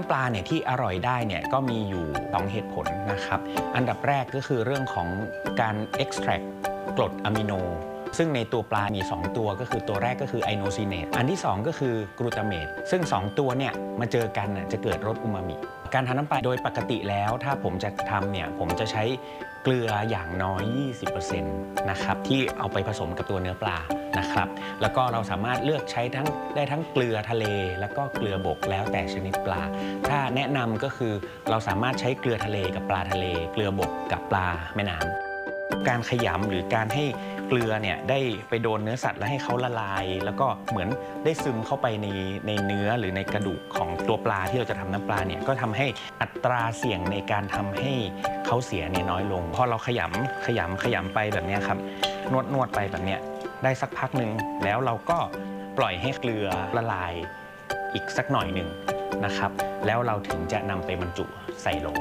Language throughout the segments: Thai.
ำปลาเนี่ยที่อร่อยได้เนี่ยก็มีอยู่2เหตุผลนะครับอันดับแรกก็คือเรื่องของการ extract กรดอะมิโนซึ่งในตัวปลามี2ตัวก็คือตัวแรกก็คือไอโนซีเนตอันที่2ก็คือกลูตาเมตซึ่ง2ตัวเนี่ยมาเจอกันจะเกิดรสอูมามิการทำน้ำปลาโดยปกติแล้วถ้าผมจะทำเนี่ยผมจะใช้เกลืออย่างน้อย 20% นะครับที่เอาไปผสมกับตัวเนื้อปลานะครับแล้วก็เราสามารถเลือกใช้ได้ทั้งเกลือทะเลแล้วก็เกลือบกแล้วแต่ชนิดปลาถ้าแนะนำก็คือเราสามารถใช้เกลือทะเลกับปลาทะเลเกลือบกกับปลาแม่น้ำการขยำหรือการให้เกลือเนี่ยได้ไปโดนเนื้อสัตว์แล้วให้เขาละลายแล้วก็เหมือนได้ซึมเข้าไปในเนื้อหรือในกระดูกของตัวปลาที่เราจะทำน้ำปลาเนี่ยก็ทำให้อัตราเสี่ยงในการทำให้เขาเสียเนี่ยน้อยลงพอเราขยำไปแบบนี้ครับนวดไปแบบนี้ได้สักพักหนึ่งแล้วเราก็ปล่อยให้เกลือละลายอีกสักหน่อยหนึ่งนะครับแล้วเราถึงจะนำไปบรรจุใส่โหล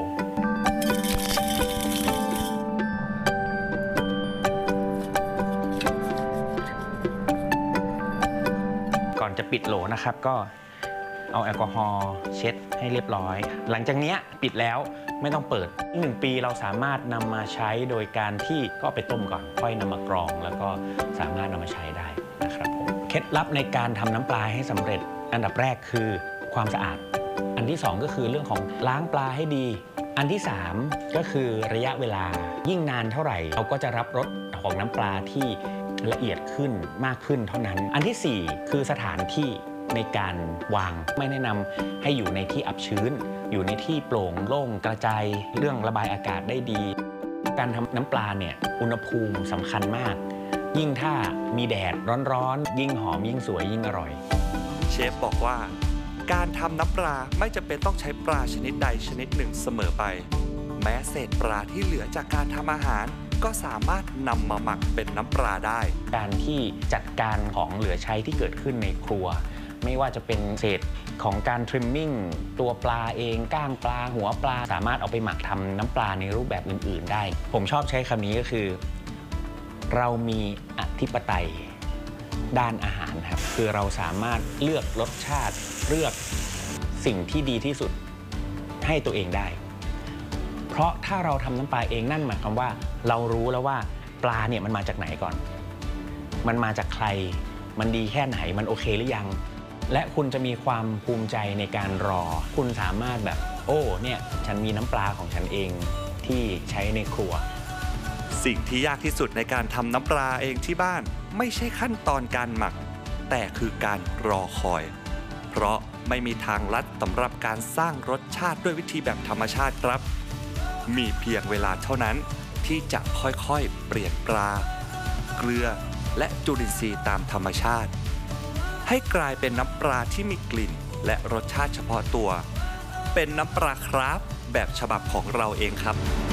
ก่อนจะปิดโหลนะครับก็เอาแอลกอฮอล์เช็ดให้เรียบร้อยหลังจากนี้ปิดแล้วไม่ต้องเปิด1 ปีเราสามารถนำมาใช้โดยการที่ก็ไปต้มก่อนค่อยนำมากรองแล้วก็สามารถนำมาใช้ได้นะครับผมเคล็ดลับในการทำน้ำปลาให้สำเร็จอันดับแรกคือความสะอาดอันที่2ก็คือเรื่องของล้างปลาให้ดีอันที่3ก็คือระยะเวลายิ่งนานเท่าไหร่เราก็จะรับรสของน้ำปลาที่ละเอียดขึ้นมากขึ้นเท่านั้นอันที่4คือสถานที่ในการวางไม่แนะนำให้อยู่ในที่อับชื้นอยู่ในที่โปร่งโล่งกระจายเรื่องระบายอากาศได้ดีการทำน้ำปลาเนี่ยอุณหภูมิสำคัญมากยิ่งถ้ามีแดดร้อนๆยิ่งหอมยิ่งสวยยิ่งอร่อยเชฟบอกว่าการทำน้ำปลาไม่จำเป็นต้องใช้ปลาชนิดใดชนิดหนึ่งเสมอไปแม้เศษปลาที่เหลือจากการทำอาหารก็สามารถนำมาหมักเป็นน้ำปลาได้การที่จัดการของเหลือใช้ที่เกิดขึ้นในครัวไม่ว่าจะเป็นเศษของการทริมมิ่งตัวปลาเองก้างปลาหัวปลาสามารถเอาไปหมักทำน้ำปลาในรูปแบบอื่นๆได้ผมชอบใช้คำนี้ก็คือเรามีอธิปไตยด้านอาหารครับคือเราสามารถเลือกรสชาติเลือกสิ่งที่ดีที่สุดให้ตัวเองได้เพราะถ้าเราทำน้ำปลาเองนั่นหมายความว่าเรารู้แล้วว่าปลาเนี่ยมันมาจากไหนก่อนมันมาจากใครมันดีแค่ไหนมันโอเคหรือยังและคุณจะมีความภูมิใจในการรอคุณสามารถแบบโอ้เนี่ยฉันมีน้ำปลาของฉันเองที่ใช้ในครัวสิ่งที่ยากที่สุดในการทำน้ำปลาเองที่บ้านไม่ใช่ขั้นตอนการหมักแต่คือการรอคอยเพราะไม่มีทางลัดสำหรับการสร้างรสชาติด้วยวิธีแบบธรรมชาติครับมีเพียงเวลาเท่านั้นที่จะค่อยๆเปลี่ยนปลาเกลือและจุลินทรีย์ตามธรรมชาติให้กลายเป็นน้ำปลาที่มีกลิ่นและรสชาติเฉพาะตัวเป็นน้ำปลาคราฟต์แบบฉบับของเราเองครับ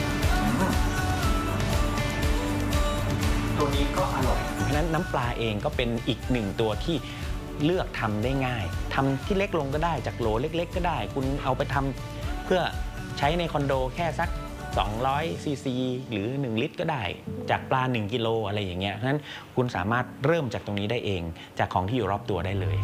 ตัวนี้ก็อร่อยเพราะฉะนั้นน้ำปลาเองก็เป็นอีก1ตัวที่เลือกทำได้ง่ายทำที่เล็กลงก็ได้จากโหลเล็กๆก็ได้คุณเอาไปทำเพื่อใช้ในคอนโดแค่สัก200 ซีซีหรือ1 ลิตรก็ได้จากปลา1 กิโลอะไรอย่างเงี้ยเพราะฉะนั้นคุณสามารถเริ่มจากตรงนี้ได้เองจากของที่อยู่รอบตัวได้เลย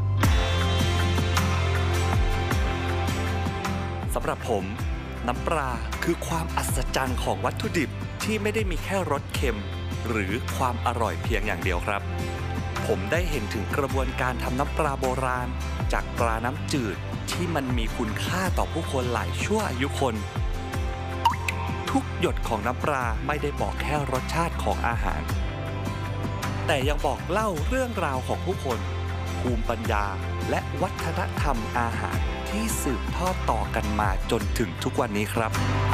สำหรับผมน้ำปลาคือความอัศจรรย์ของวัตถุดิบที่ไม่ได้มีแค่รสเค็มหรือความอร่อยเพียงอย่างเดียวครับผมได้เห็นถึงกระบวนการทำน้ำปลาโบราณจากปลาน้ำจืดที่มันมีคุณค่าต่อผู้คนหลายชั่วอายุคนทุกหยดของน้ำปลาไม่ได้บอกแค่รสชาติของอาหารแต่ยังบอกเล่าเรื่องราวของผู้คนภูมิปัญญาและวัฒนธรรมอาหารที่สืบทอดต่อกันมาจนถึงทุกวันนี้ครับ